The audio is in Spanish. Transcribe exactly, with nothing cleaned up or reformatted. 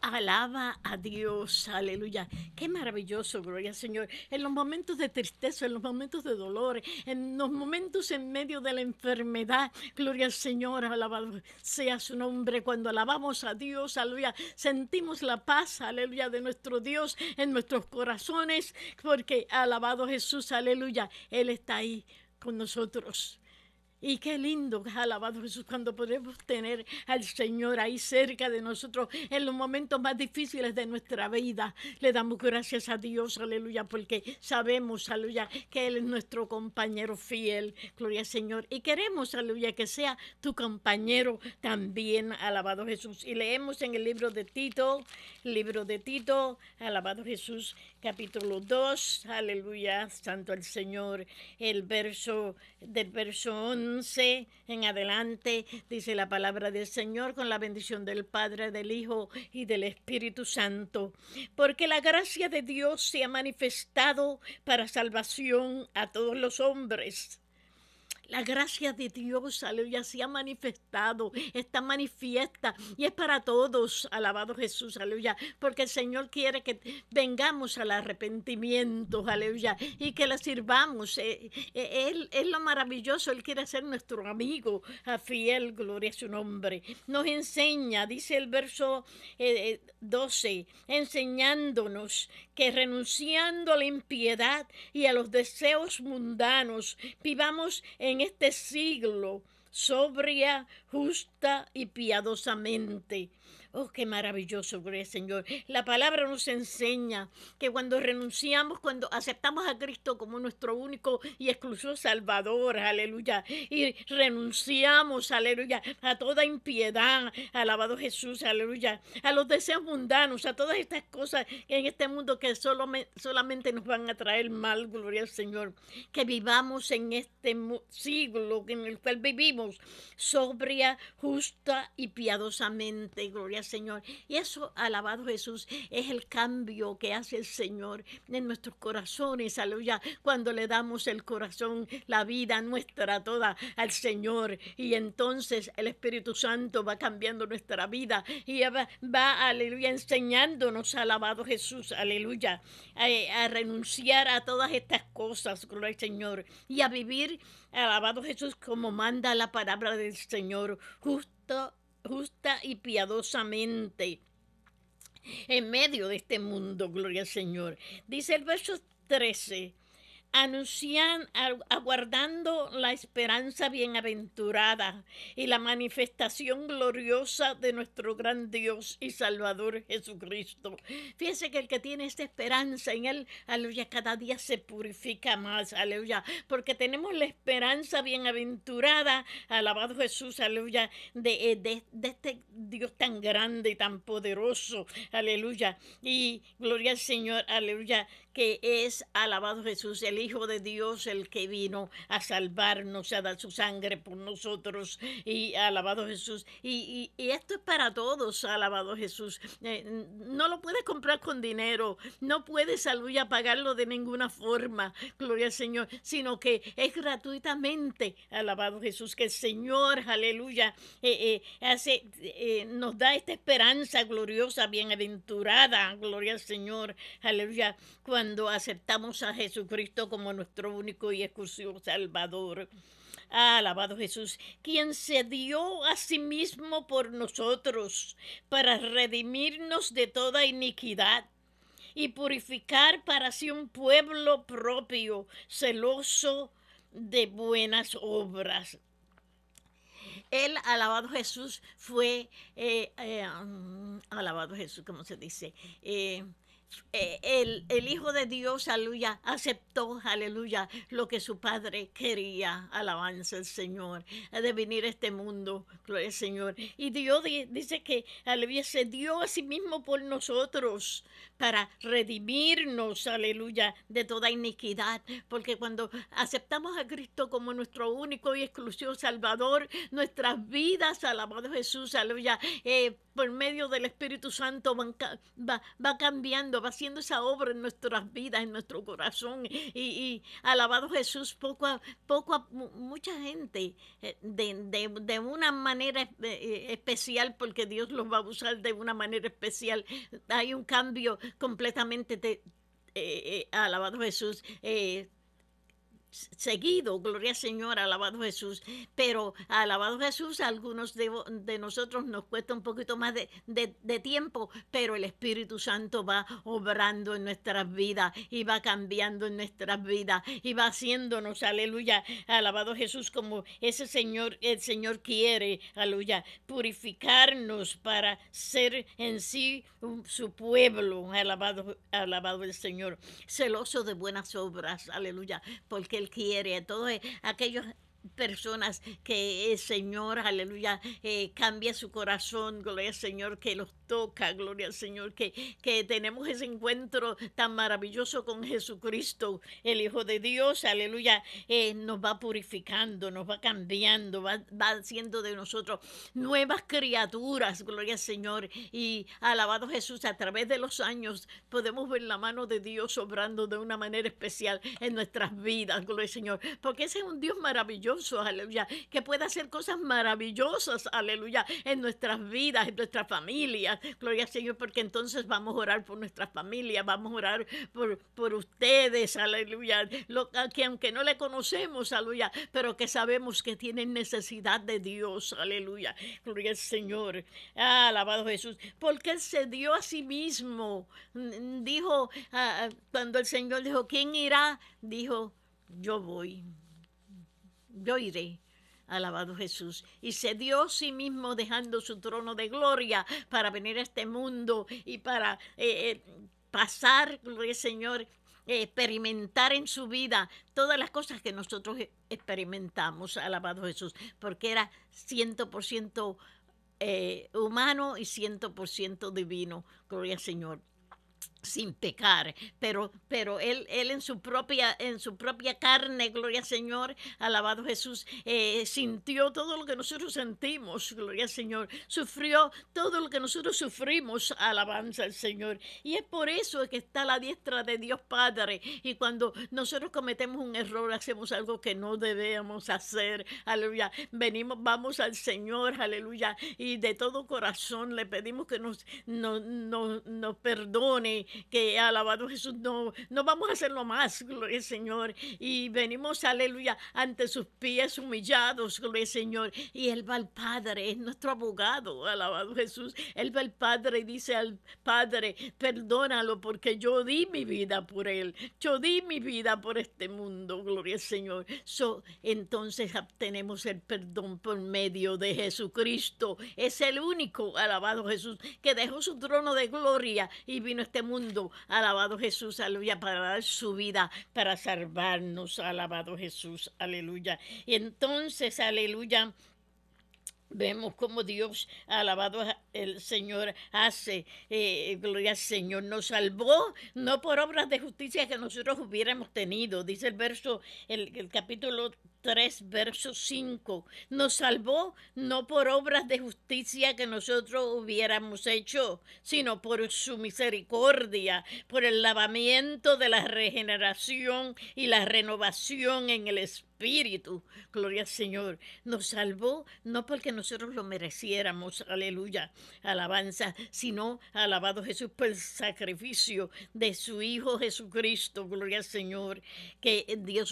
Alaba a Dios, aleluya. Qué maravilloso, gloria al Señor. En los momentos de tristeza, en los momentos de dolor, en los momentos en medio de la enfermedad, gloria al Señor, alabado sea su nombre. Cuando alabamos a Dios, aleluya, sentimos la paz, aleluya, de nuestro Dios en nuestros corazones, porque alabado Jesús, aleluya, Él está ahí con nosotros. Y qué lindo, alabado Jesús, cuando podemos tener al Señor ahí cerca de nosotros en los momentos más difíciles de nuestra vida. Le damos gracias a Dios, aleluya, porque sabemos, aleluya, que Él es nuestro compañero fiel, gloria al Señor. Y queremos, aleluya, que sea tu compañero también, alabado Jesús. Y leemos en el libro de Tito, libro de Tito, alabado Jesús, capítulo dos, aleluya, santo el Señor, el verso del verso once en adelante, dice la palabra del Señor, con la bendición del Padre, del Hijo y del Espíritu Santo. Porque la gracia de Dios se ha manifestado para salvación a todos los hombres. La gracia de Dios, aleluya, se ha manifestado, está manifiesta y es para todos, alabado Jesús, aleluya, porque el Señor quiere que vengamos al arrepentimiento, aleluya, y que le sirvamos. Eh, eh, él es lo maravilloso, Él quiere ser nuestro amigo fiel, gloria a su nombre. Nos enseña, dice el verso eh, doce, enseñándonos que renunciando a la impiedad y a los deseos mundanos, vivamos en este siglo sobria, justa y piadosamente. Oh, qué maravilloso, gloria al Señor. La palabra nos enseña que cuando renunciamos, cuando aceptamos a Cristo como nuestro único y exclusivo Salvador, aleluya, y renunciamos, aleluya, a toda impiedad, alabado Jesús, aleluya, a los deseos mundanos, a todas estas cosas en este mundo que solo me, solamente nos van a traer mal, gloria al Señor, que vivamos en este siglo en el cual vivimos, sobria, justa y piadosamente, gloria al Señor. Y eso, alabado Jesús, es el cambio que hace el Señor en nuestros corazones, aleluya, cuando le damos el corazón, la vida nuestra toda al Señor, y entonces el Espíritu Santo va cambiando nuestra vida y va, va aleluya, enseñándonos, alabado Jesús, aleluya, a, a renunciar a todas estas cosas, gloria al Señor, y a vivir, alabado Jesús, como manda la palabra del Señor, justo justa y piadosamente en medio de este mundo, gloria al Señor. Dice el verso trece, anuncian, aguardando la esperanza bienaventurada y la manifestación gloriosa de nuestro gran Dios y Salvador Jesucristo. Fíjense que el que tiene esta esperanza en Él, aleluya, cada día se purifica más, aleluya, porque tenemos la esperanza bienaventurada, alabado Jesús, aleluya, de, de, de este Dios tan grande y tan poderoso, aleluya, y gloria al Señor, aleluya, que es, alabado Jesús, el Hijo de Dios, el que vino a salvarnos, a dar su sangre por nosotros, y alabado Jesús, y, y, y esto es para todos, alabado Jesús, eh, no lo puedes comprar con dinero, no puedes, aleluya, pagarlo de ninguna forma, gloria al Señor, sino que es gratuitamente, alabado Jesús, que el Señor, aleluya, eh, eh, hace, eh, nos da esta esperanza gloriosa, bienaventurada, gloria al Señor, aleluya, cuando cuando aceptamos a Jesucristo como nuestro único y exclusivo Salvador. Ah, alabado Jesús, quien se dio a sí mismo por nosotros para redimirnos de toda iniquidad y purificar para sí un pueblo propio, celoso de buenas obras. Él, alabado Jesús, fue, eh, eh, um, alabado Jesús, ¿cómo se dice? Eh, Eh, el, el Hijo de Dios, aleluya, aceptó, aleluya, lo que su Padre quería, alabanza al Señor, de venir a este mundo, gloria al Señor. Y Dios dice que, aleluya, se dio a sí mismo por nosotros para redimirnos, aleluya, de toda iniquidad, porque cuando aceptamos a Cristo como nuestro único y exclusivo Salvador, nuestras vidas, alabado Jesús, aleluya, eh, por medio del Espíritu Santo van ca- va, va cambiando, va haciendo esa obra en nuestras vidas, en nuestro corazón. Y, y alabado Jesús, poco a poco, a, mu- mucha gente eh, de, de, de una manera eh, eh, especial, porque Dios los va a usar de una manera especial. Hay un cambio completamente de, eh, eh, alabado Jesús, eh, seguido, gloria al Señor, alabado Jesús, pero alabado Jesús, a algunos de, de nosotros nos cuesta un poquito más de, de, de, tiempo, pero el Espíritu Santo va obrando en nuestras vidas y va cambiando en nuestras vidas y va haciéndonos, aleluya, alabado Jesús, como ese Señor, el Señor quiere, aleluya, purificarnos para ser en sí un, su pueblo, alabado, alabado el Señor, celoso de buenas obras, aleluya, porque Él quiere a todos aquellos personas que el Señor, aleluya, eh, cambia su corazón, gloria al Señor, que los toca, gloria al Señor, que, que tenemos ese encuentro tan maravilloso con Jesucristo, el Hijo de Dios, aleluya, eh, nos va purificando, nos va cambiando, va, va haciendo de nosotros nuevas criaturas, gloria al Señor, y alabado Jesús, a través de los años podemos ver la mano de Dios obrando de una manera especial en nuestras vidas, gloria al Señor, porque ese es un Dios maravilloso, aleluya, que puede hacer cosas maravillosas, aleluya, en nuestras vidas, en nuestras familias, gloria al Señor, porque entonces vamos a orar por nuestras familias, vamos a orar por, por ustedes, aleluya, lo, que aunque no le conocemos, aleluya, pero que sabemos que tienen necesidad de Dios, aleluya, gloria al Señor, ah, alabado Jesús, porque Él se dio a sí mismo, dijo, ah, cuando el Señor dijo, ¿quién irá? Dijo, yo voy, yo iré. Alabado Jesús. Y se dio a sí mismo dejando su trono de gloria para venir a este mundo y para eh, eh, pasar, gloria al Señor, eh, experimentar en su vida todas las cosas que nosotros experimentamos. Alabado Jesús. Porque era cien por ciento eh, humano y cien por ciento divino. Gloria al Señor. Sin pecar, pero, pero él, él en su propia, en su propia carne, gloria al Señor, alabado Jesús, eh, sintió todo lo que nosotros sentimos, gloria al Señor, sufrió todo lo que nosotros sufrimos, alabanza al Señor, y es por eso que está a la diestra de Dios Padre, y cuando nosotros cometemos un error, hacemos algo que no debemos hacer, aleluya, venimos, vamos al Señor, aleluya, y de todo corazón le pedimos que nos, no, no, nos perdone, que alabado Jesús, no, no vamos a hacerlo más, gloria al Señor, y venimos, aleluya, ante sus pies humillados, gloria al Señor, y Él va al Padre, es nuestro abogado, alabado Jesús, Él va al Padre y dice al Padre, perdónalo porque yo di mi vida por Él, yo di mi vida por este mundo, gloria al Señor, so, entonces obtenemos el perdón por medio de Jesucristo, es el único, alabado Jesús, que dejó su trono de gloria y vino a este mundo, alabado Jesús, aleluya, para dar su vida, para salvarnos, alabado Jesús, aleluya. Y entonces, aleluya, vemos como Dios, alabado el Señor, hace, eh, gloria al Señor, nos salvó, no por obras de justicia que nosotros hubiéramos tenido, dice el verso, el, el capítulo tres, verso cinco, nos salvó no por obras de justicia que nosotros hubiéramos hecho, sino por su misericordia, por el lavamiento de la regeneración y la renovación en el Espíritu. Espíritu, gloria al Señor, nos salvó no porque nosotros lo mereciéramos, aleluya, alabanza, sino alabado Jesús por el sacrificio de su Hijo Jesucristo, gloria al Señor, que Dios